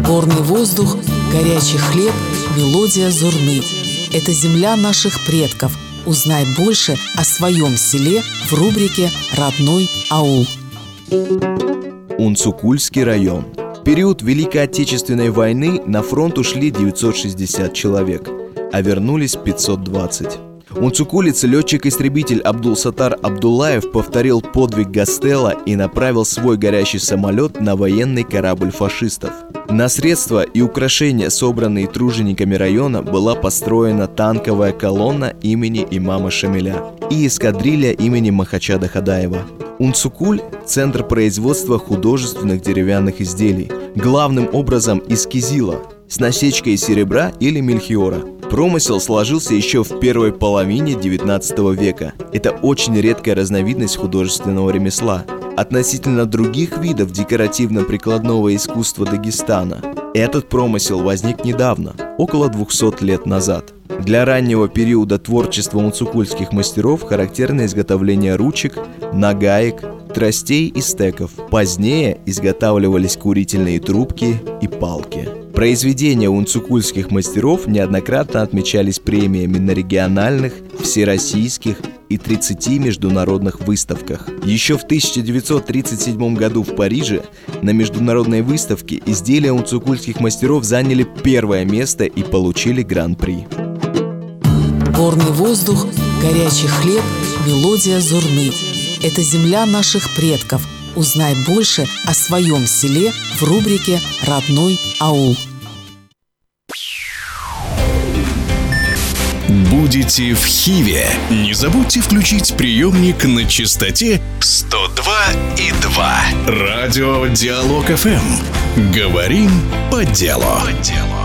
Горный воздух, горячий хлеб, мелодия зурны. Это земля наших предков. Узнай больше о своем селе в рубрике «Родной аул». Унцукульский район. В период Великой Отечественной войны на фронт ушли 960 человек, а вернулись 520. Унцукулец летчик-истребитель Абдул-Саттар Абдуллаев повторил подвиг Гастелло и направил свой горящий самолет на военный корабль фашистов. На средства и украшения, собранные тружениками района, была построена танковая колонна имени имама Шамиля и эскадрилья имени Махачада Хадаева. Унцукуль – центр производства художественных деревянных изделий, главным образом из кизила, с насечкой из серебра или мельхиора. Промысел сложился еще в первой половине XIX века. Это очень редкая разновидность художественного ремесла. Относительно других видов декоративно-прикладного искусства Дагестана, этот промысел возник недавно, около 200 лет назад. Для раннего периода творчества унцукульских мастеров характерно изготовление ручек, нагаек, тростей и стеков. Позднее изготавливались курительные трубки и палки. Произведения унцукульских мастеров неоднократно отмечались премиями на региональных, всероссийских и 30 международных выставках. Еще в 1937 году в Париже на международной выставке изделия унцукульских мастеров заняли первое место и получили гран-при. Горный воздух, горячий хлеб, мелодия зурны. Это земля наших предков. Узнай больше о своем селе в рубрике «Родной аул». Будете в Хиве? Не забудьте включить приемник на частоте 102,2. Радио Диалог ФМ. Говорим по делу.